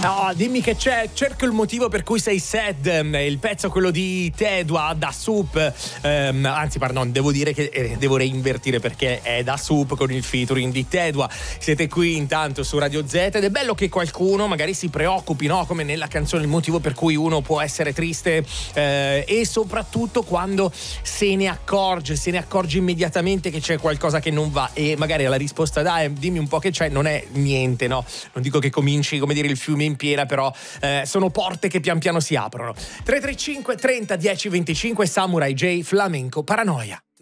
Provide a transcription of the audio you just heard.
Oh, dimmi che c'è, cerco il motivo per cui sei sad. Il pezzo, quello di Tedua, Da Soup. Anzi, pardon, devo dire che devo reinvertire perché è Da Soup con il featuring di Tedua. Siete qui intanto su Radio Z ed è bello che qualcuno magari si preoccupi, no? Come nella canzone, il motivo per cui uno può essere triste e soprattutto quando se ne accorge immediatamente che c'è qualcosa che non va e magari la risposta dimmi un po' che c'è, non è niente, no? Non dico che cominci, come dire, il fiume in piena, però sono porte che pian piano si aprono. 335 30 10 25 Samurai J, Flamenco Paranoia.